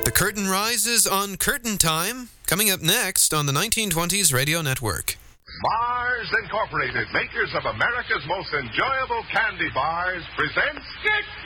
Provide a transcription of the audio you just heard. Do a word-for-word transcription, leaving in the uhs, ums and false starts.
The curtain rises on Curtain Time, coming up next on the nineteen twenties Radio Network. Mars Incorporated, makers of America's most enjoyable candy bars, presents...